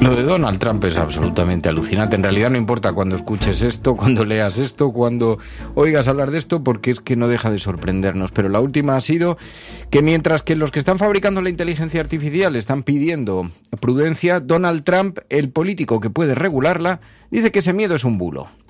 Lo de Donald Trump es absolutamente alucinante. En realidad no importa cuando escuches esto, cuando leas esto, cuando oigas hablar de esto, porque es que no deja de sorprendernos. Pero la última ha sido que mientras que los que están fabricando la inteligencia artificial están pidiendo prudencia, Donald Trump, el político que puede regularla, dice que ese miedo es un bulo.